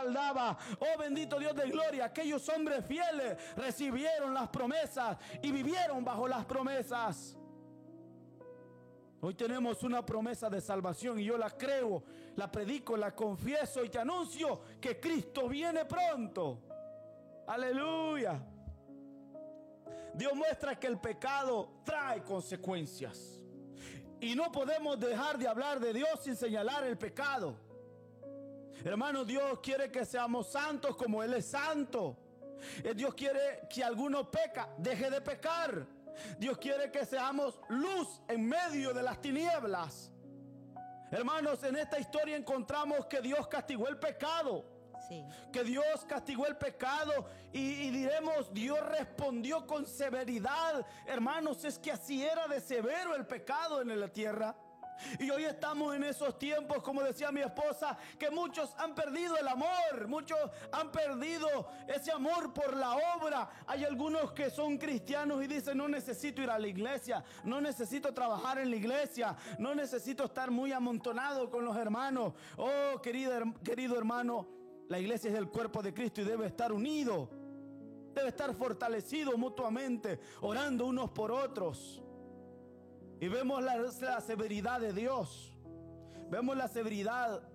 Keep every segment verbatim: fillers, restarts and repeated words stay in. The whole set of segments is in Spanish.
respaldaba. Oh bendito Dios de gloria, aquellos hombres fieles recibieron las promesas y vivieron bajo las promesas. Hoy tenemos una promesa de salvación y yo la creo, la predico, la confieso y te anuncio que Cristo viene pronto. Aleluya. Dios muestra que el pecado trae consecuencias y no podemos dejar de hablar de Dios sin señalar el pecado. Hermano, Dios quiere que seamos santos como Él es santo. Dios quiere que alguno peca, deje de pecar. Dios quiere que seamos luz en medio de las tinieblas. Hermanos, en esta historia encontramos que Dios castigó el pecado. Sí. Que Dios castigó el pecado y, y diremos, Dios respondió con severidad. Hermanos, es que así era de severo el pecado en la tierra. Y hoy estamos en esos tiempos, como decía mi esposa, que muchos han perdido el amor, muchos han perdido ese amor por la obra. Hay algunos que son cristianos y dicen, no necesito ir a la iglesia, no necesito trabajar en la iglesia, no necesito estar muy amontonado con los hermanos. Oh, querido, querido hermano, la iglesia es el cuerpo de Cristo y debe estar unido, debe estar fortalecido mutuamente, orando unos por otros. Y vemos la, la severidad de Dios. Vemos la severidad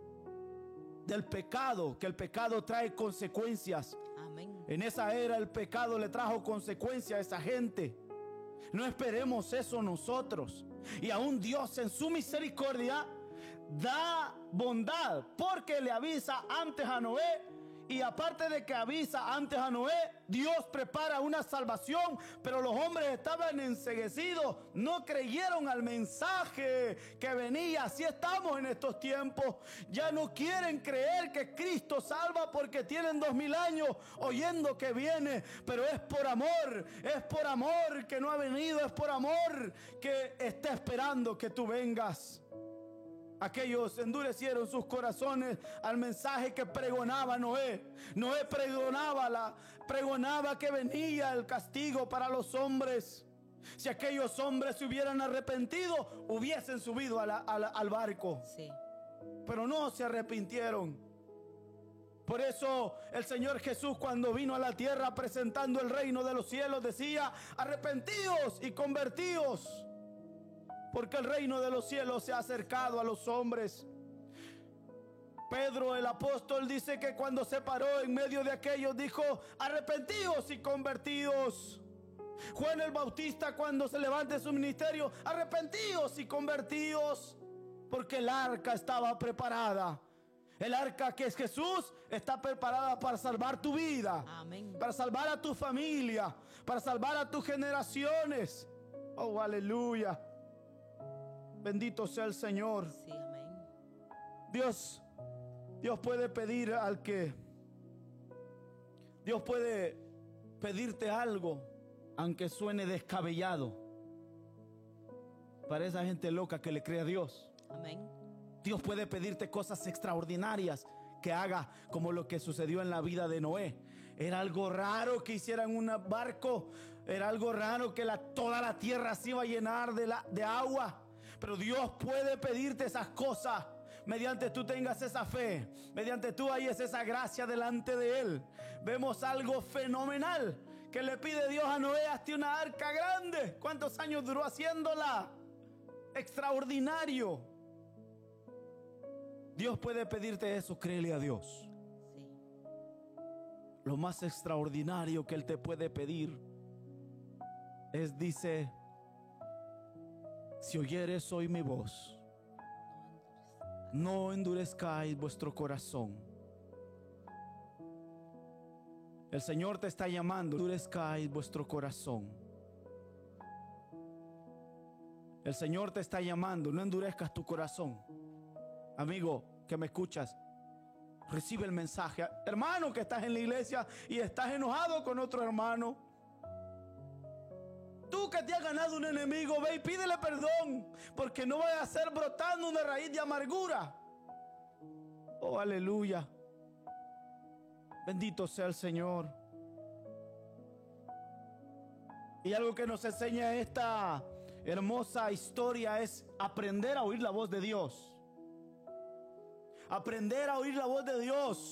del pecado, que el pecado trae consecuencias. Amén. En esa era el pecado le trajo consecuencias a esa gente. No esperemos eso nosotros. Y aún Dios en su misericordia da bondad, porque le avisa antes a Noé. Y aparte de que avisa antes a Noé, Dios prepara una salvación. Pero los hombres estaban enceguecidos, no creyeron al mensaje que venía. Así estamos en estos tiempos. Ya no quieren creer que Cristo salva porque tienen dos mil años oyendo que viene. Pero es por amor, es por amor que no ha venido, es por amor que está esperando que tú vengas. Aquellos endurecieron sus corazones al mensaje que pregonaba Noé. Noé pregonaba, la, pregonaba que venía el castigo para los hombres. Si aquellos hombres se hubieran arrepentido, hubiesen subido a la, a la, al barco. Sí. Pero no se arrepintieron. Por eso el Señor Jesús, cuando vino a la tierra presentando el reino de los cielos, decía, arrepentíos y convertíos, porque el reino de los cielos se ha acercado a los hombres. Pedro el apóstol dice que cuando se paró en medio de aquellos dijo, arrepentíos y convertíos. Juan el Bautista, cuando se levante su ministerio, arrepentíos y convertíos, porque el arca estaba preparada. El arca que es Jesús está preparada para salvar tu vida. Amén. Para salvar a tu familia, para salvar a tus generaciones. Oh, aleluya. Bendito sea el Señor. Sí, amén. Dios, Dios puede pedir al que, Dios puede pedirte algo, aunque suene descabellado, para esa gente loca que le cree a Dios. Amén. Dios puede pedirte cosas extraordinarias que haga, como lo que sucedió en la vida de Noé. Era algo raro que hicieran un barco, era algo raro que la, toda la tierra se iba a llenar de, la, de agua. Pero Dios puede pedirte esas cosas mediante tú tengas esa fe, mediante tú hayas esa gracia delante de Él. Vemos algo fenomenal que le pide Dios a Noé: hazte una arca grande. ¿Cuántos años duró haciéndola? Extraordinario. Dios puede pedirte eso, créele a Dios. Sí. Lo más extraordinario que Él te puede pedir es, dice, si oyeres hoy mi voz, no endurezcáis vuestro corazón. El Señor te está llamando, no endurezcáis vuestro corazón. El Señor te está llamando, no endurezcas tu corazón. Amigo que me escuchas, recibe el mensaje. Hermano que estás en la iglesia y estás enojado con otro hermano, tú que te has ganado un enemigo, ve y pídele perdón, porque no vaya a ser brotando una raíz de amargura. Oh, aleluya. Bendito sea el Señor. Y algo que nos enseña esta hermosa historia es aprender a oír la voz de Dios. Aprender a oír la voz de Dios.